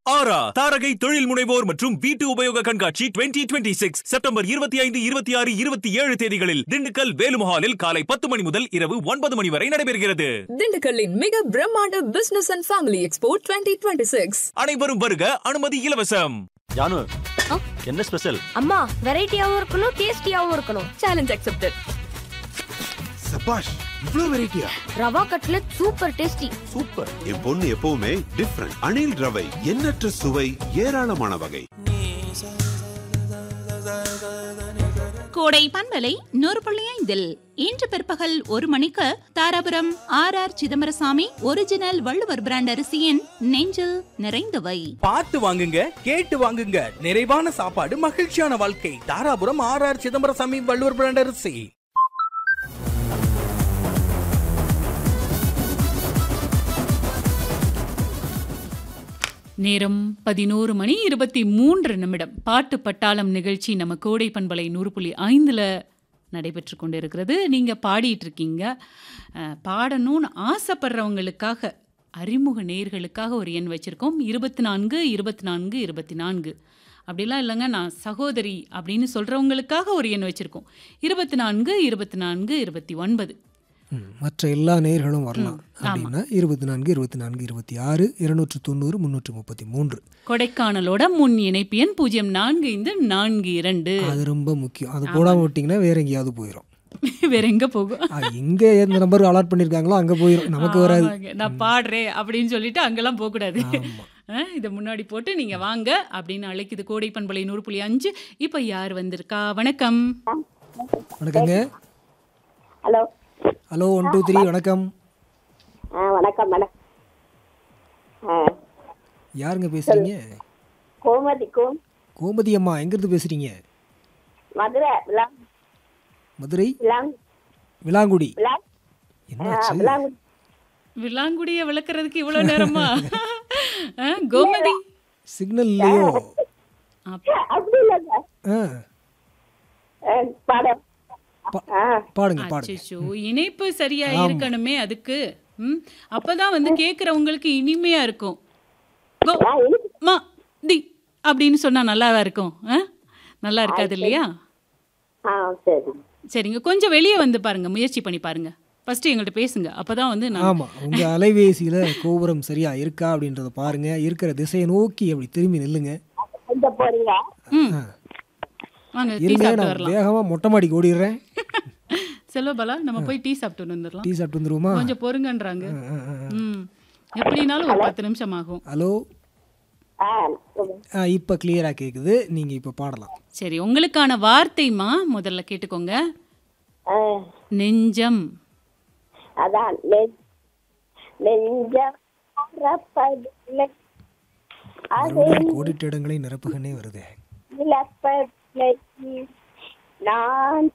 ஆரா தாரகை தொழில் முனைவோர் மற்றும் வீட்டு உபயோக கண்காட்சி 2026 செப்டம்பர் 25, 26, 27 தேதிகளில் திண்டுக்கல் வேலுமஹாலில் காலை 10 மணி முதல் இரவு 9 மணி வரை நடைபெறுகிறது. திண்டுக்கல்லின் மிக பிரம்மாண்ட பிசினஸ் அண்ட் ஃபேமிலி எக்ஸ்போ 2026. அனைவரும் வருக, அனுமதி இலவசம். ஜானு, என்ன ஸ்பெஷல்? அம்மா, வெரைட்டியாவும் இருக்கணும், டேஸ்டியாவும் இருக்கணும். Challenge accepted. சபாஷ், இவ்ளோ வெரைட்டியா? Rava cutlet super tasty. Super. என் பொண்ணு எப்பவுமே டிஃபரண்ட். அணில் ரவை, எண்ணற்ற சுவை, ஏராளமான வகை. கோடை பண்பலை 100.5 இன்று பிற்பகல் 1 மணிக்கு Dharapuram R Chidambarasamy original Valluvar brand அரிசியின் நெஞ்சில் நிறைந்தவை. பார்த்து வாங்குங்க, கேட்டு வாங்குங்க. நிறைவான சாப்பாடு, மகிழ்ச்சியான வாழ்க்கை. தாராபுரம் ஆர் சிதம்பரசாமி வள்ளுவர் பிராண்ட் அரிசி. நேரம் 11:23. பாட்டு பட்டாளம் நிகழ்ச்சி நம்ம கோடை பண்பலை 100.5 நடைபெற்று கொண்டிருக்கிறது. நீங்கள் பாடிட்டு இருக்கீங்க. பாடணும்னு ஆசைப்படுறவங்களுக்காக, அறிமுக நேயர்களுக்காக ஒரு எண் வச்சுருக்கோம். 24 24 24. அப்படிலாம் இல்லைங்க, நான் சகோதரி அப்படின்னு சொல்கிறவங்களுக்காக ஒரு எண் வச்சுருக்கோம். 24 24 29. மற்ற எல்லா நேயர்களும் வரலாம். அப்படின்னா 24 24 26 290 333. கொடைக்கானலோட முன் இணைப்பு எண் 045442. அது ரொம்ப முக்கியம். அது போடாம விட்டிங்கன்னா வேற எங்கேயாவது போயிடும். வேற எங்க போகும்? எங்கே எந்த நம்பர் அலாட் பண்ணியிருக்காங்களோ அங்கே போயிடும், நமக்கு வராது. நான் பாடுறேன் அப்படின்னு சொல்லிட்டு அங்கெல்லாம் போகக்கூடாது. இதை முன்னாடி போட்டு நீங்கள் வாங்க அப்படின்னு அழைக்குது கோடை பண்பலை 100.5. இப்போ யார் வந்திருக்கா? வணக்கம். வணக்கங்க. Hello hello 1 2 3. வணக்கம். வணக்கம். யாருங்க பேசுறீங்க? கோமதி. கோமதி அம்மா, எங்கிருந்து பேசுறீங்க? மதுரை. மதுரை விளாங்குடி. என்னாச்சு? விளாங்குடியை விளக்குறதுக்கு இவ்வளோ நேரமா? கோமதி சிக்னல் இல்லையோ? அப்படி இல்லைங்க. பாடுங்க. இணைப்பு சரியா இருக்கணுமே அதுக்கு. அப்பதான் வந்து கேட்கறவங்களுக்கு இனிமையா இருக்கும். அப்படின்னு சொன்னா நல்லாவா இருக்கும்? நல்லா இருக்காது இல்லையா? சரிங்க, கொஞ்சம் வெளியே வந்து பாருங்க, முயற்சி பண்ணி பாருங்க. ஃபர்ஸ்ட் எங்கள்கிட்ட பேசுங்க, அப்பதான் வந்து ஆமா, உங்க அலைபேசியில கோபுரம் சரியா இருக்கா அப்படின்றத பாருங்க. இருக்கிற திசையை நோக்கி அப்படி திரும்பி நில்லுங்க. இருங்க, நான் வேகமா மொட்டை மாடிக்கு ஓடிடுறேன். செல்வபாலா, நம்ம போய் டீ சாப்பிட்டு வந்துடலாம். டீ சாப்பிட்டு வந்துருவோமா? கொஞ்சம் பொறுங்கன்றாங்க. எப்படினாலும் ஒரு 10 நிமிஷம் ஆகும். ஹலோ, இப்ப கிளியரா கேக்குது. நீங்க இப்ப பாடலாம். சரி, உங்களுக்கான வார்த்தைமா முதல்ல கேட்டுக்கோங்க. நெஞ்சம். அதான் நெஞ்சம். கோடிட்ட இடங்களை நிரப்புகனே வருது. நான்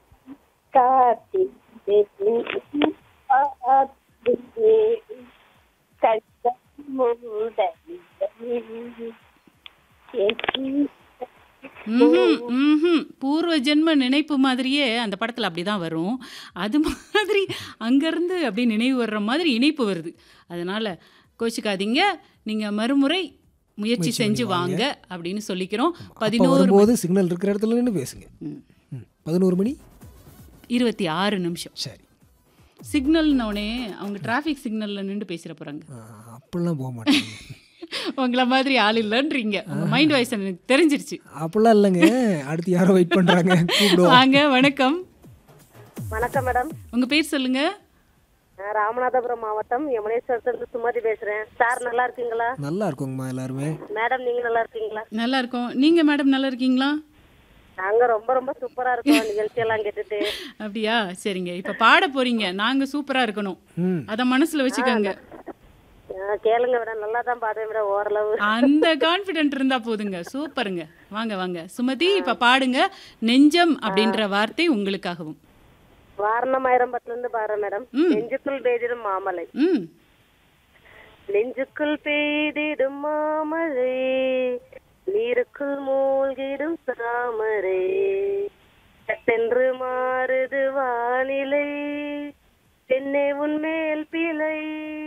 பூர்வ ஜென்ம நினைப்பு மாதிரியே அந்த படத்துல அப்படிதான் வரும். அது மாதிரி அங்கிருந்து அப்படி நினைவு வர்ற மாதிரி இணைப்பு வருது. அதனால கோச்சிக்காதீங்க, நீங்க மறுமுறை முயற்சி செஞ்சு வாங்க அப்படின்னு சொல்லிக்கிறோம். 11 சிக்னல் இருக்கிற இடத்துல நின்று பேசுங்க. 11 மணி 26 நிமிஷம். சரி, சிக்னல்னோடனே அவங்க டிராஃபிக் சிக்னல்ல நின்று பேசிட போறாங்க. அப்படிலாம் போக மாட்டாங்க. உங்களை மாதிரி ஆள் இல்லைன்றீங்க. உங்க மைண்ட் வாய்ஸ் எனக்கு தெரிஞ்சிருச்சு. அப்படிலாம் இல்லைங்க, அடுத்து யாரோ வெயிட் பண்றாங்க, கூப்பிடுவோம். வாங்க. வணக்கம். வணக்கம் மேடம். உங்க பேர் சொல்லுங்க. ராமநாதபுரம் மாவட்டம் யமுனேஸ்வரத்துல சுமதி பேசுறேன். சார் நல்லா இருக்கீங்களா? நல்லா இருக்கோங்கம்மா எல்லாருமே. மேடம் நீங்க நல்லா இருக்கீங்களா? நல்லா இருக்கோம். நீங்க மேடம் நல்லா இருக்கீங்களா? நாங்க ரொம்ப ரொம்ப சூப்பரா இருக்கோம் நிகழ்ச்சி எல்லாம் கேட்டுட்டு. அப்படியா? சரிங்க, இப்ப பாட போறீங்க. நாங்க சூப்பரா இருக்கணும், அத மனசுல வச்சுக்கோங்க. கேளுங்க மேடம், நல்லா தான் பாடுவேன் மேடம், ஓரளவு. அந்த கான்ஃபிடென்ட் இருந்தா போதுங்க. சூப்பருங்க. வாங்க வாங்க சுமதி, இப்ப பாடுங்க. நெஞ்சம் அப்படின்ற வார்த்தை உங்களுக்காகவும். வாரணமாயிரம்பத்துல இருந்து பாடுறேன் மேடம். நெஞ்சுக்குள் பெய்திடும் மாமலை. நெஞ்சுக்குள் பெய்திடும் மாமலை, நீருக்குள் மூழ்கிடும் தாமரை, சட்டென்று மாறுது வானிலை, தென்னை உன்மேல் பிழை.